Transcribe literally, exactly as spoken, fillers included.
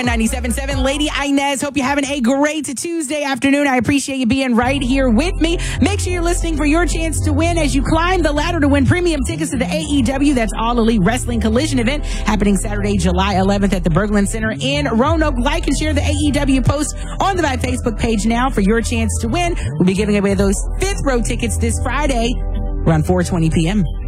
ninety-seven point seven, Lady Inez. Hope you're having a great Tuesday afternoon. I appreciate you being right here with me. Make sure you're listening for your chance to win as you climb the ladder to win premium tickets to the A E W. That's All Elite Wrestling Collision event happening Saturday, July eleventh at the Berglund Center in Roanoke. Like and share the A E W post on the My Facebook page now for your chance to win. We'll be giving away those fifth row tickets this Friday around four twenty p.m.